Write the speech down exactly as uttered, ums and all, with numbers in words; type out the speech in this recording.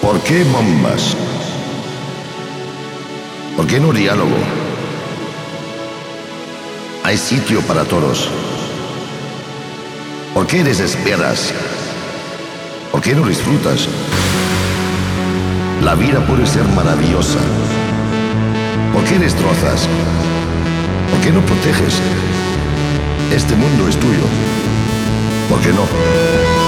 ¿Por qué bombas? ¿Por qué no diálogo? Hay sitio para todos. ¿Por qué desesperas? ¿Por qué no disfrutas? La vida puede ser maravillosa. ¿Por qué destrozas? ¿Por qué no proteges? Este mundo es tuyo. ¿Por qué no?